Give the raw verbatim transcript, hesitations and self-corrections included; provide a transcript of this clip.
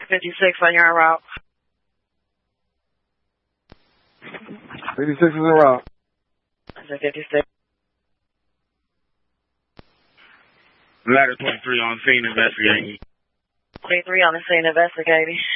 fifty-six on your route. fifty-six is en route. I said fifty-six. Ladder twenty-three on scene investigating. twenty-three on the scene investigating.